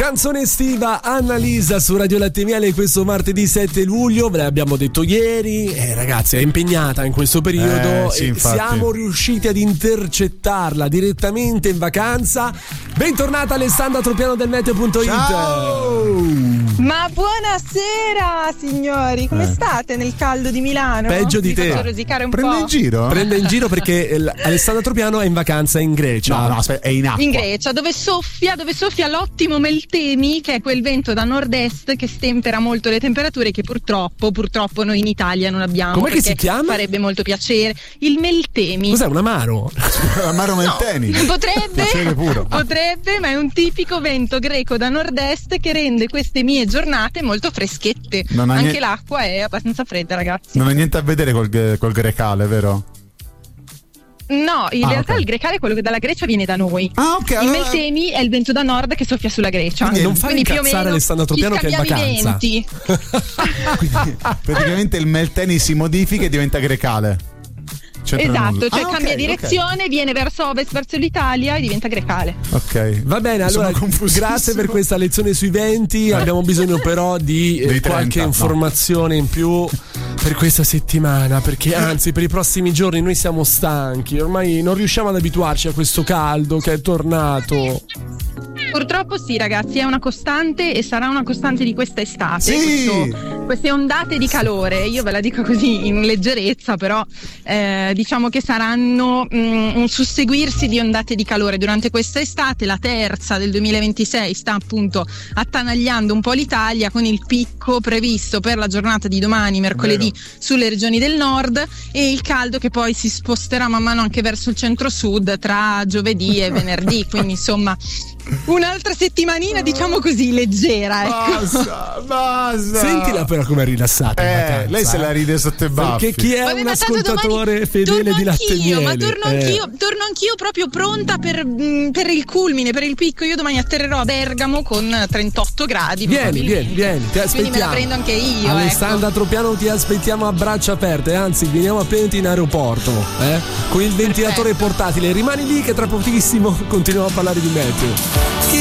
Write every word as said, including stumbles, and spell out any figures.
Canzone estiva, Annalisa su Radio Latte Miele questo martedì sette luglio, ve l'abbiamo detto ieri, eh, ragazzi è impegnata in questo periodo, eh, sì, e siamo riusciti ad intercettarla direttamente in vacanza. Bentornata Alessandra Tropiano del meteo punto it. Ma buonasera signori, come eh. state nel caldo di Milano? Peggio di Mi te. faccio rosicare un Prende po'. in giro? Prende in giro perché Alessandra Tropiano è in vacanza in Grecia. No, no, aspetta, è in acqua. In Grecia, dove soffia, dove soffia l'ottimo Meltemi, che è quel vento da nord-est che stempera molto le temperature, che purtroppo, purtroppo noi in Italia non abbiamo. Com'è che si chiama? Farebbe molto piacere. Il Meltemi. Cos'è, un amaro? Amaro Meltemi? No, potrebbe, puro. potrebbe, ma è un tipico vento greco da nord-est che rende queste mie giornate molto freschette. Non ha Anche niente... l'acqua è abbastanza fredda, ragazzi. Non ha niente a vedere col, col grecale, vero? No, in ah, realtà okay. il grecale è quello che dalla Grecia viene da noi. Ah, ok. Il Allora... Meltemi è il vento da nord che soffia sulla Grecia. Quindi non fai Quindi più o incazzare meno Alessandra Tropiano che è in vacanza. venti. Quindi, praticamente il Meltemi si modifica e diventa grecale. C'entra Esatto, nulla. cioè ah, cambia okay, direzione, okay. viene verso ovest, verso l'Italia e diventa grecale. Ok. Va bene, allora grazie per questa lezione sui venti. Abbiamo bisogno però di eh, qualche trenta, informazione no. in più per questa settimana, perché anzi per i prossimi giorni noi siamo stanchi, ormai non riusciamo ad abituarci a questo caldo che è tornato. Purtroppo sì, ragazzi, è una costante e sarà una costante di questa estate. Sì! Questo, queste ondate di calore, io ve la dico così in leggerezza, però eh, diciamo che saranno mh, un susseguirsi di ondate di calore durante questa estate. La terza del duemilaventisei sta appunto attanagliando un po' l'Italia, con il picco previsto per la giornata di domani, mercoledì, Vero. sulle regioni del nord, e il caldo che poi si sposterà man mano anche verso il centro-sud tra giovedì e venerdì, quindi insomma un'altra settimanina, diciamo così, leggera, ecco. Basta, basta. Sentila però come è rilassata in eh, vacanza, lei se la ride sotto i baffi. Perché chi è Vabbè, un ma ascoltatore fedele di Latte Miele, ma torno eh. anch'io, torno anch'io proprio pronta per, mh, per il culmine, per il picco. Io domani atterrerò a Bergamo con trentotto gradi. Vieni, vieni, vieni, ti aspettiamo. Quindi me la prendo anche io. Alessandra ecco. Tropiano, ti aspettiamo a braccia aperte, anzi veniamo appena in aeroporto, eh? Con il ventilatore Perfetto. portatile. Rimani lì che tra pochissimo continuiamo a parlare di meteo.